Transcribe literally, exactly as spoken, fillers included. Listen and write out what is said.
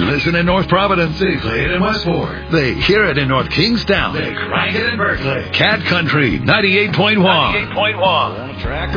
listen in North Providence. They play it in Westport. They hear it in North Kingstown. They crank it in Berkeley. Cat Country ninety-eight point one. ninety-eight point one.